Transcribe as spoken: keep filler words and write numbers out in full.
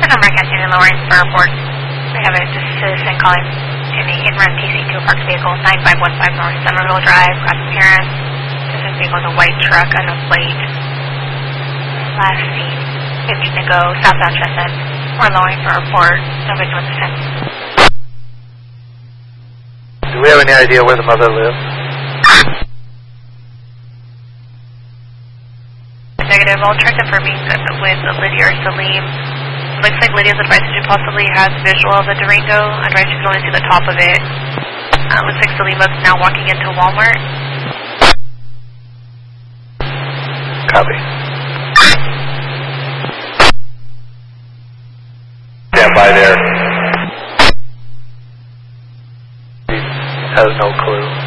number catching in Lawrence for report. We have a citizen calling in a hit and run T C to a parked vehicle, nine five one five North Somerville Drive, Cross Appearance. This vehicle is a white truck on a plate. Last seen fifteen to go, southbound Chestnut. We're lowering for report. Nobody knows the fence. Do we have any idea where the mother lives? Negative. I'll try confirming with Lydia or Salim. Looks like Lydia's advised she possibly has visual of the Durango. Advised she can only see the top of it. Uh, looks like Salim is now walking into Walmart. Copy. Stand by there. He has no clue.